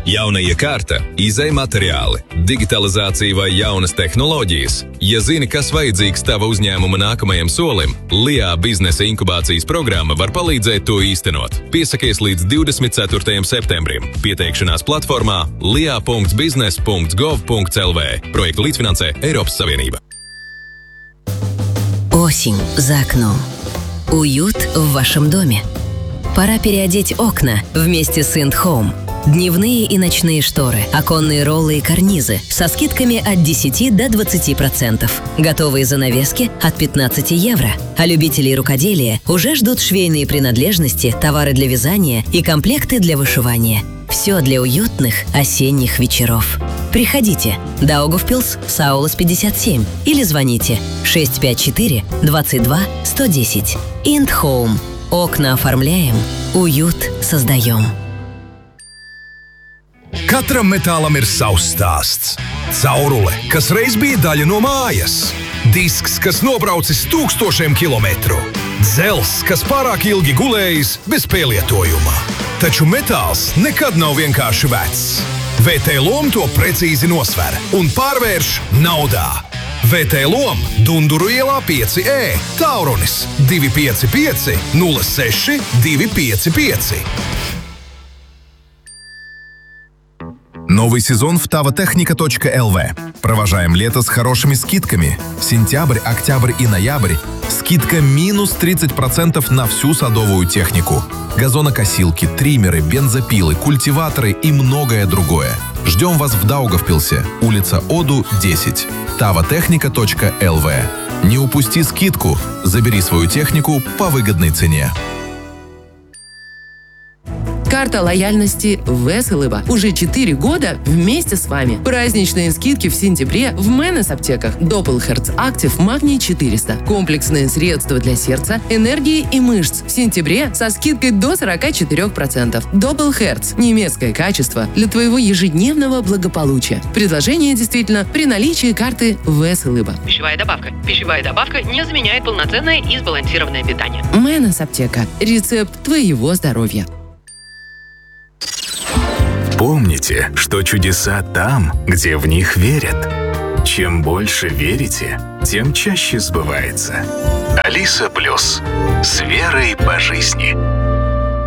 Jauna iekārta, izej materiāli, digitalizācija vai jaunas tehnoloģijas. Ja zini, kas vajadzīgs tava uzņēmuma nākamajam solim, LIA biznesa inkubācijas programma var palīdzēt to īstenot. Piesakies līdz 24. septembrim. Pieteikšanās platformā lia.biznes.gov.lv. Projektu līdzfinansē Eiropas Savienība. Осень за окном. Уют в вашем доме. Пора переодеть окна вместе с Ind Home. Дневные и ночные шторы, оконные роллы и карнизы со скидками от 10 до 20%. Готовые занавески от 15 евро. А любителей рукоделия уже ждут швейные принадлежности, товары для вязания и комплекты для вышивания. Все для уютных осенних вечеров. Приходите. Даугавпилс, Саулас 57 или звоните 654 22 110. Ind Home. Окна оформляем, уют создаем. Katram metālam ir savs stāsts. Caurule, kas reiz bija daļa no mājas. Disks, kas nobraucis 1000 kilometru. Dzelzs, kas pārāk ilgi gulējis bez pielietojuma. Taču metāls nekad nav vienkārši vecs. VT Lom to precīzi nosver un pārvērš naudā. VT Lom Dunduru ielā 5E, Taurunis 255 06 255. Новый сезон в tavatechnika.lv. Провожаем лето с хорошими скидками. Сентябрь, октябрь и ноябрь. Скидка минус 30% на всю садовую технику. Газонокосилки, триммеры, бензопилы, культиваторы и многое другое. Ждем вас в Даугавпилсе, улица Оду, 10. tavatechnika.lv. Не упусти скидку. Забери свою технику по выгодной цене. Карта лояльности Веселыба. Уже 4 года вместе с вами. Праздничные скидки в сентябре в Менес аптеках. Doppelherz Active Магний 400. Комплексные средства для сердца, энергии и мышц. В сентябре со скидкой до 44%. Doppelherz. Немецкое качество для твоего ежедневного благополучия. Предложение действительно при наличии карты Веселыба. Пищевая добавка. Пищевая добавка не заменяет полноценное и сбалансированное питание. Менес аптека. Рецепт твоего здоровья. Помните, что чудеса там, где в них верят. Чем больше верите, тем чаще сбывается. Алиса Плюс. С верой по жизни.